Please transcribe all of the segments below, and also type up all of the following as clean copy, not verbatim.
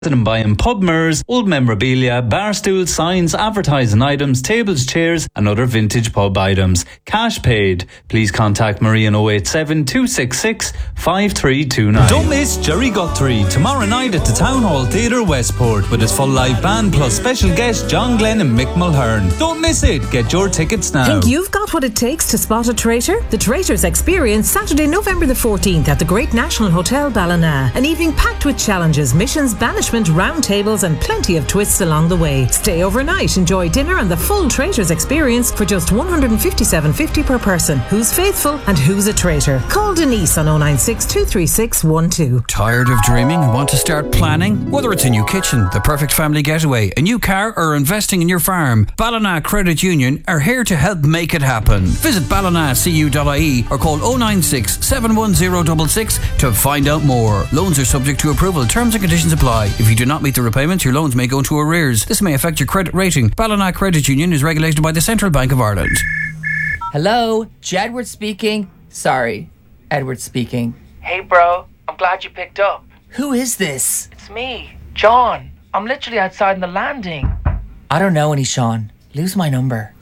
and buying pub mirrors, old memorabilia, bar stools, signs, advertising items, tables, chairs and other vintage pub items. Cash paid. Please contact Marie on 087 266 5329. Don't miss Jerry Guthrie tomorrow night at the Town Hall Theatre Westport with his full live band plus special guests John Glenn and Mick Mulhern. Don't miss it. Get your tickets now. Think you've got what it takes to spot a traitor? The Traitors Experience, Saturday, November the 14th at the Great National Hotel Ballina. An evening packed with challenges, missions, banishment, round tables and plenty of twists along the way. Stay overnight, enjoy dinner and the full Traitors Experience for just $157.50 per person. Who's faithful and who's a traitor? Call Denise on 096 236 12. Tired of dreaming and want to start planning? Whether it's a new kitchen, the perfect family getaway, a new car or investing in your farm, Ballina Credit Union are here to help make it happen. Visit ballinacu.ie or call 096 71066 to find out more. Loans are subject to approval. Terms and conditions apply. If you do not meet the repayments, your loans may go into arrears. This may affect your credit rating. Ballina Credit Union is regulated by the Central Bank of Ireland. Hello, Jedward speaking. Sorry, Edward speaking. Hey bro, I'm glad you picked up. Who is this? It's me, John. I'm literally outside in the landing. I don't know any Sean. Lose my number.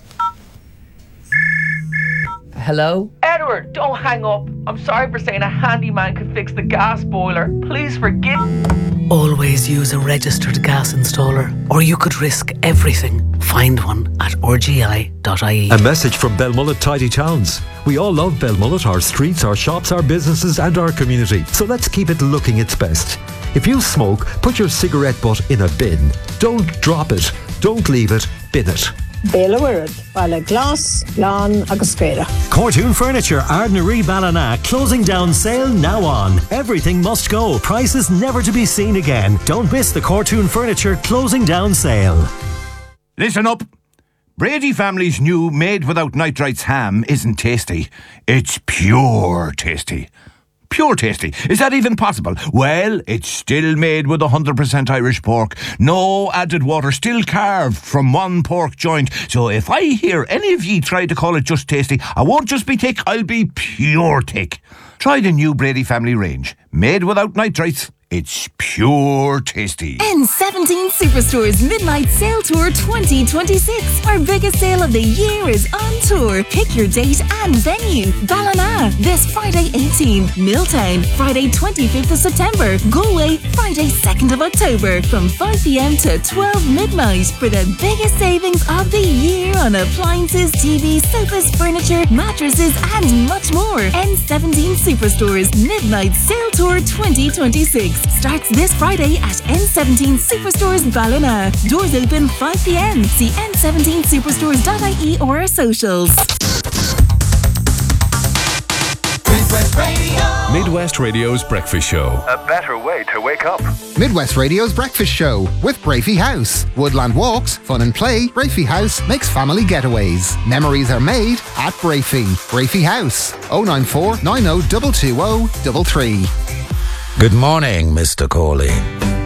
Hello? Edward, don't hang up. I'm sorry for saying a handyman could fix the gas boiler. Please forgive. Always use a registered gas installer, or you could risk everything. Find one at rgi.ie. A message from Belmullet Tidy Towns. We all love Belmullet, our streets, our shops, our businesses and our community. So let's keep it looking its best. If you smoke, put your cigarette butt in a bin. Don't drop it. Don't leave it. Bin it. Bélaweird, Bala Glas, Lan agus Spera. Cortoon Furniture, Ardnaree Ballina, closing down sale now on. Everything must go. Prices never to be seen again. Don't miss the Cortoon Furniture closing down sale. Listen up. Brady family's new made without nitrites ham isn't tasty. It's pure tasty. Pure tasty. Is that even possible? Well, it's still made with 100% Irish pork. No added water, still carved from one pork joint. So if I hear any of ye try to call it just tasty, I won't just be thick, I'll be pure thick. Try the new Brady family range. Made without nitrites. It's pure tasty. N17 Superstore's Midnight Sale Tour 2026. Our biggest sale of the year is on tour. Pick your date and venue. Ballina, this Friday 18. Milltown, Friday 25th of September. Galway, Friday 2nd of October. From 5 p.m. to 12 midnight for the biggest savings of the year on appliances, TVs, sofas, furniture, mattresses and much more. N17 Superstore's Midnight Sale Tour 2026. Starts this Friday at N17 Superstores Ballina. Doors open 5 p.m. See n17superstores.ie or our socials. Midwest Radio. Midwest Radio's Breakfast Show. A better way to wake up. Midwest Radio's Breakfast Show with Brafey House. Woodland walks, fun and play. Brafey House makes family getaways. Memories are made at Brafey. Brafey House. 094 90 220 33. Good morning, Mr. Corley.